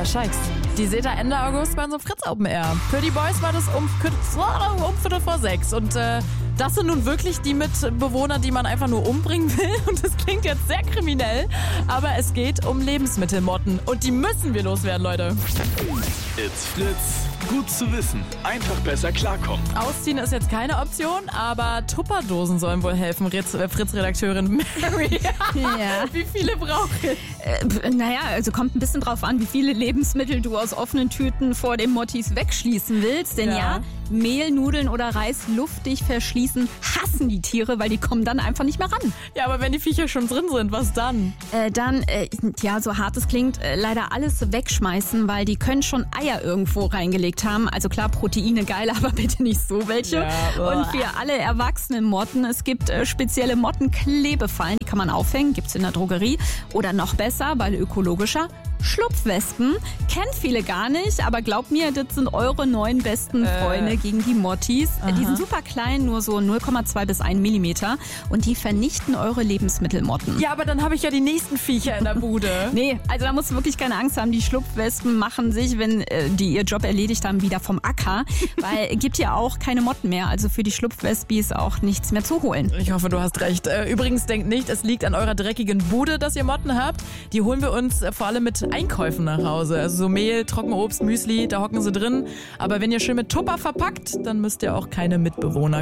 Sarah Scheiks. Die seht ihr Ende August bei unserem Fritz Open Air. Für die Boys war das um 5:45. Und das sind nun wirklich die Mitbewohner, die man einfach nur umbringen will. Und das klingt jetzt sehr kriminell, aber es geht um Lebensmittelmotten. Und die müssen wir loswerden, Leute. It's Fritz. Gut zu wissen. Einfach besser klarkommen. Ausziehen ist jetzt keine Option, aber Tupperdosen sollen wohl helfen, Fritz-Redakteurin Mary. Ja. Wie viele brauche ich? Naja, also kommt ein bisschen drauf an, wie viele Lebensmittel du aus offenen Tüten vor den Mottis wegschließen willst. Denn ja, Mehl, Nudeln oder Reis luftig verschließen hassen die Tiere, weil die kommen dann einfach nicht mehr ran. Ja, aber wenn die Viecher schon drin sind, was dann? So hart es klingt, leider alles wegschmeißen, weil die können schon Eier irgendwo reingelegt haben. Also klar, Proteine geil, aber bitte nicht so welche. Ja, und für alle erwachsenen Motten, es gibt spezielle Mottenklebefallen, die kann man aufhängen, gibt's in der Drogerie. Oder noch besser, weil ökologischer, Schlupfwespen. Kennen viele gar nicht, aber glaubt mir, das sind eure neuen besten Freunde gegen die Mottis. Die sind super klein, nur so 0,2 bis 1 Millimeter und die vernichten eure Lebensmittelmotten. Ja, aber dann habe ich ja die nächsten Viecher in der Bude. Nee, also da musst du wirklich keine Angst haben. Die Schlupfwespen machen sich, wenn die ihr Job erledigt haben, wieder vom Acker. Weil gibt ja auch keine Motten mehr. Also für die Schlupfwespis auch nichts mehr zu holen. Ich hoffe, du hast recht. Übrigens, denkt nicht, es liegt an eurer dreckigen Bude, dass ihr Motten habt. Die holen wir uns vor allem mit Einkäufen nach Hause. Also so Mehl, Trockenobst, Müsli, da hocken sie drin. Aber wenn ihr schön mit Tupper verpackt, dann müsst ihr auch keine Mitbewohner